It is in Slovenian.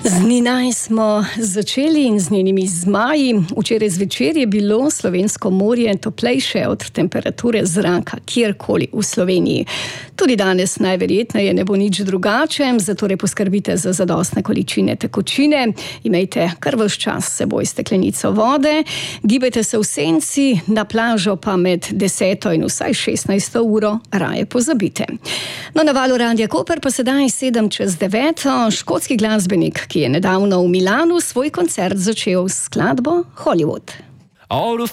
Z Ninaj smo začeli in z njenimi zmaji. Včeraj zvečer je bilo slovensko morje toplejše od temperature zraka kjerkoli v Sloveniji. Tudi danes najverjetneje ne bo nič drugače, zatorej poskrbite za zadostne količine tekočine. Imejte kar ves čas s seboj steklenico vode, gibajte se v senci, na plažo pa med 10. in vsaj 16. uro raje pozabite. No, na Valu Radia Koper pa sedaj 7:07. Škotski glasbenik, ki je nedavno v Milanu svoj koncert začel s skladbo Hollywood.